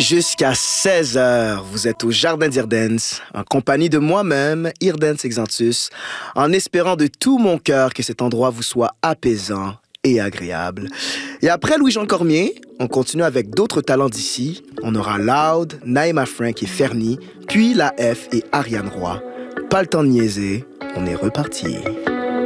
Jusqu'à 16h, vous êtes au Jardin d'Irdens, en compagnie de moi-même, Irdens Exantus, en espérant de tout mon cœur que cet endroit vous soit apaisant et agréable. Et après Louis-Jean Cormier, on continue avec d'autres talents d'ici. On aura Loud, Naïma Frank et Fernie, puis La F et Ariane Roy. Pas le temps de niaiser, on est reparti.